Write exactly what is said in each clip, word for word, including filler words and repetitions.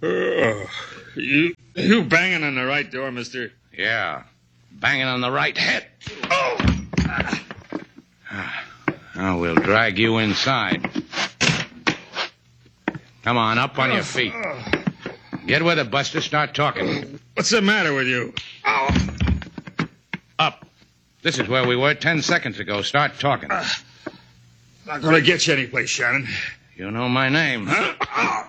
Oh, you, you banging on the right door, mister? Yeah, banging on the right head. Oh! Now we'll drag you inside. Come on, up on your feet. Get with it, Buster. Start talking. What's the matter with you? Oh. Up. This is where we were ten seconds ago. Start talking. Uh, not going to get you anyplace, Shannon. You know my name. Huh?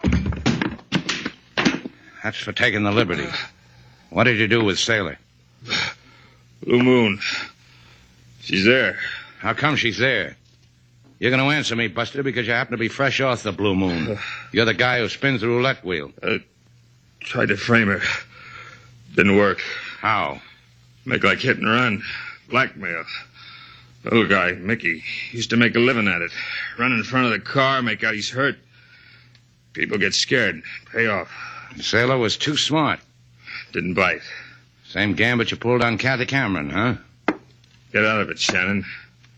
That's for taking the liberty. What did you do with Sailor? Blue Moon. She's there. How come she's there? You're going to answer me, Buster, because you happen to be fresh off the Blue Moon. You're the guy who spins the roulette wheel. I tried to frame her. Didn't work. How? Make like hit and run. Blackmail. The little guy, Mickey, used to make a living at it. Run in front of the car, make out he's hurt. People get scared. Pay off. Sailor was too smart. Didn't bite. Same gambit you pulled on Kathy Cameron, huh? Get out of it, Shannon.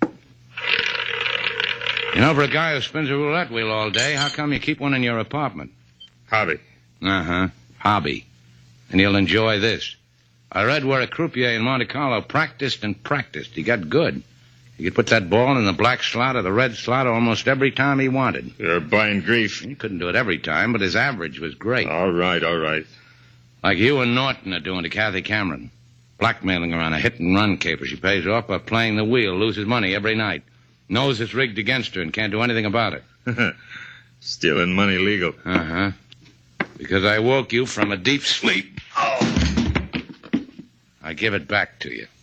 You know, for a guy who spins a roulette wheel all day, how come you keep one in your apartment? Hobby. Uh-huh. Hobby. And you'll enjoy this. I read where a croupier in Monte Carlo practiced and practiced. He got good. He could put that ball in the black slot or the red slot almost every time he wanted. You're buying grief. He couldn't do it every time, but his average was great. All right, all right. Like you and Norton are doing to Kathy Cameron. Blackmailing her on a hit-and-run caper. She pays off by playing the wheel, loses money every night. Knows it's rigged against her and can't do anything about it. Stealing money legal. Uh-huh. Because I woke you from a deep sleep. Oh. I give it back to you.